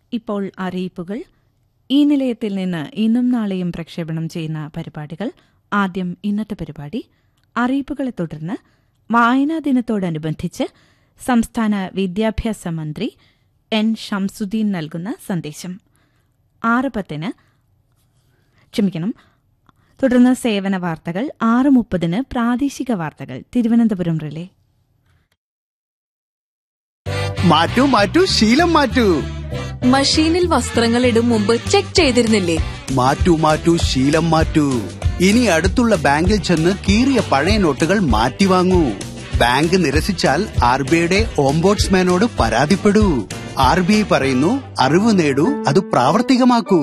ഇപ്പോൾ അറിയിപ്പുകൾ. ഈ നിലയത്തിൽ നിന്ന് ഇന്നും നാളെയും പ്രക്ഷേപണം ചെയ്യുന്ന പരിപാടികൾ. ആദ്യം ഇന്നത്തെ പരിപാടി. അറിയിപ്പുകളെ തുടർന്ന് വായനാ ദിനത്തോടനുബന്ധിച്ച് സംസ്ഥാന വിദ്യാഭ്യാസ മന്ത്രി എൻ ഷംസുദ്ദീൻ നൽകുന്ന സന്ദേശം. 6:10 തുടർന്ന് സേവന വാർത്തകൾ. 6:30 പ്രാദേശിക വാർത്തകൾ തിരുവനന്തപുരം റിലേ. മാറ്റൂ മാറ്റൂ ശീലം മാറ്റൂ. മഷീനിൽ വസ്ത്രങ്ങൾ ഇടും മുമ്പ് ചെക്ക് ചെയ്തിരുന്നില്ലേ? മാറ്റൂ മാറ്റൂ ശീലം മാറ്റൂ. ഇനി അടുത്തുള്ള ബാങ്കിൽ ചെന്ന് കീറിയ പഴയ നോട്ടുകൾ മാറ്റി വാങ്ങൂ. ബാങ്ക് നിരസിച്ചാൽ RBIയുടെ ഓംബോഡ്സ്മാനോട് പരാതിപ്പെടൂ. RBI പറയുന്നു, അറിവ് നേടൂ, അത് പ്രാവർത്തികമാക്കൂ.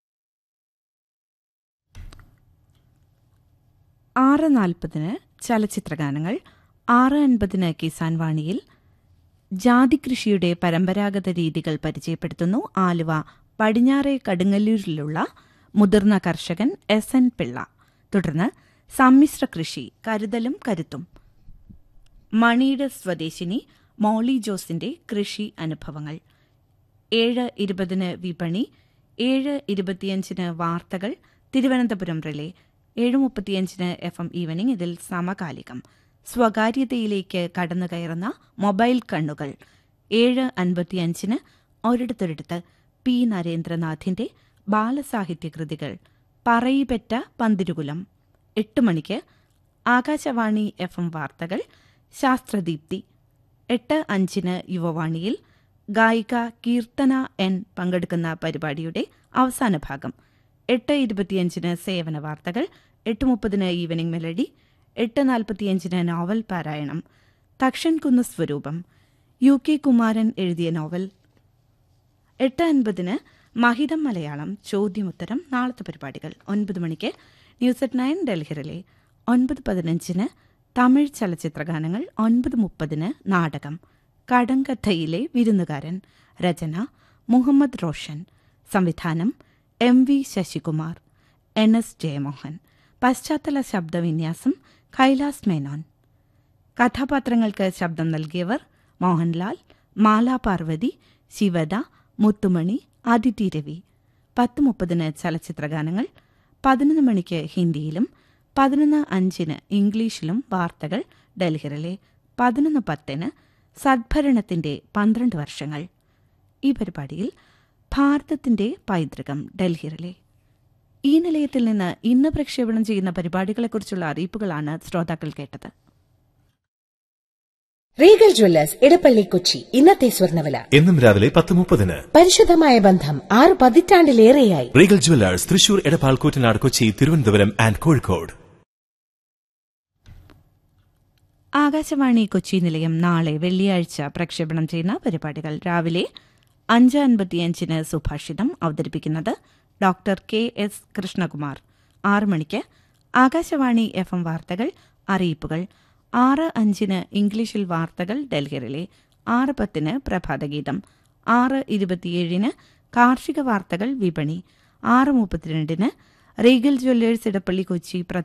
6:40 ചലച്ചിത്രഗാനങ്ങൾ. 6:50 കിസാൻ വാണിയിൽ ജാതികൃഷിയുടെ പരമ്പരാഗത രീതികൾ പരിചയപ്പെടുത്തുന്നു. ആലുവ പടിഞ്ഞാറെ കടുങ്ങല്ലൂരിലുള്ള മുതിർന്ന കർഷകൻ SN പിള്ള. തുടർന്ന് സമ്മിശ്ര കൃഷി, കരുതലും കരുത്തും. മണിയുടെ സ്വദേശിനി മോളി ജോസിന്റെ കൃഷി അനുഭവങ്ങൾ. 7:20 വിപണി. 7:25 വാർത്തകൾ തിരുവനന്തപുരം റിലേ. 7:35 FM evening. ഇതിൽ സമകാലികം. സ്വകാര്യതയിലേക്ക് കടന്നുകയറുന്ന മൊബൈൽ കണ്ണുകൾ. 7:55 ഒരിടത്തൊരിടത്ത് P. നരേന്ദ്രനാഥിന്റെ ബാലസാഹിത്യകൃതികൾ. പറയിപെറ്റ പന്തിരുകുലം. 8 മണിക്ക് ആകാശവാണി FM വാർത്തകൾ. ശാസ്ത്രദീപ്തി. 8:05 യുവവാണിയിൽ ഗായിക കീർത്തന N പങ്കെടുക്കുന്ന പരിപാടിയുടെ അവസാന ഭാഗം. 8:25 സേവന വാർത്തകൾ. 8:30 ഈവനിംഗ് മെലഡി. 8:45 നോവൽ പാരായണം. തക്ഷൻകുന്ന് സ്വരൂപം, UK കുമാരൻ എഴുതിയ നോവൽ. 8:50 മഹിതം മലയാളം ചോദ്യമുത്തരം. നാളത്തെ പരിപാടികൾ. 9 മണിക്ക് ന്യൂസ് അറ്റ് 9 ഡൽഹിറിലെ. 9:15 തമിഴ് ചലച്ചിത്രഗാനങ്ങൾ. 9:30 നാടകം കടങ്കഥയിലെ വിരുന്നുകാരൻ. രചന മുഹമ്മദ് റോഷൻ. സംവിധാനം MV ശശികുമാർ, NS ജയമോഹൻ. പശ്ചാത്തല ശബ്ദവിന്യാസം കൈലാസ് മേനോൻ. കഥാപാത്രങ്ങൾക്ക് ശബ്ദം നൽകിയവർ മോഹൻലാൽ, മാലാ പാർവതി, ശിവദ, മുത്തുമണി, അദിതി രവി. 10:30 ചലച്ചിത്രഗാനങ്ങൾ. 11 മണിക്ക് ഹിന്ദിയിലും 11:05 ഇംഗ്ലീഷിലും വാർത്തകൾ ഡൽഹിറിലെ. 11:10 സദ്ഭരണത്തിന്റെ 12 വർഷങ്ങൾ. ഈ പരിപാടിയിൽ ഭാരതത്തിന്റെ പൈതൃകം ഡൽഹിറിലെ. ഈ നിലയത്തിൽ നിന്ന് ഇന്ന് പ്രക്ഷേപണം ചെയ്യുന്ന പരിപാടികളെക്കുറിച്ചുള്ള അറിയിപ്പുകളാണ് ശ്രോതാക്കൾ കേട്ടത്. Regal Jewellers Edappally Kochi. ഇന്നത്തെ സ്വർണ്ണവില എന്നും രാവിലെ 10:30. പരിശുദ്ധമായ ബന്ധം 6 പതിറ്റാണ്ടിലേറെയായി. Regal Jewellers Thrissur, Edappal, Koottanad, Kochi, Thiruvananthapuram and Kozhikode. Akashvani Kochi നിലയം നാളെ വെള്ളിയാഴ്ച പ്രക്ഷേപണം ചെയ്യുന്ന പരിപാടികൾ. രാവിലെ 5:55 സുഭാഷിതം. അവതരിപ്പിക്കുന്നത് ഡോക്ടർ KS കൃഷ്ണകുമാർ. 6 മണിക്ക് ആകാശവാണി FM വാർത്തകൾ, അറിയിപ്പുകൾ. 6:05 ഇംഗ്ലീഷിൽ വാർത്തകൾ ഡൽഹിറിലെ. 6:10 പ്രഭാതഗീതം. 6:27 കാർഷിക വാർത്തകൾ വിപണി. 6:32 റീഗൽ ജ്വല്ലേഴ്സ് ഇടപ്പള്ളി കൊച്ചി